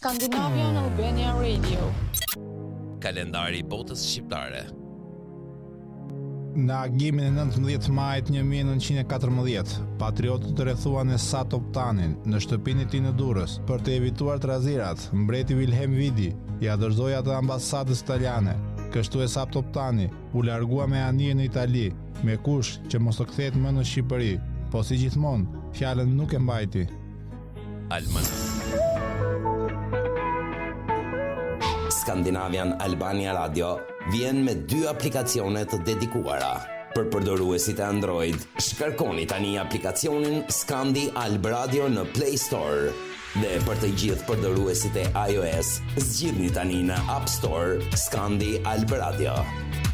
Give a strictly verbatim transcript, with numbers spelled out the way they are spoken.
Scandinavian Albania Radio. Kalendari i botës shqiptare. Në agimin e nëntëmbëdhjetë majit një mijë e nëntëqind e katërmbëdhjetë, patriotët rrethuan Esat Toptanin në shtëpinë e tij në Durrës. Për të evituar trazirat, mbreti Wilhelm Vidi ja dorëzoi atë ambasadës italiane. Kështu Esat Toptani u largua me anije në Itali, me kush që mos të kthehet më në Shqipëri, po si gjithmonë, fjalën nuk e mbajti. Almanak. Scandinavian Albania Radio vjen me dy aplikacione të dedikuara. Për përdoruesit e Android, shkarkoni tani aplikacionin Scandi Alb Radio në Play Store. Dhe për të gjithë përdoruesit e iOS, zgjidhni tani në App Store Scandi Alb Radio.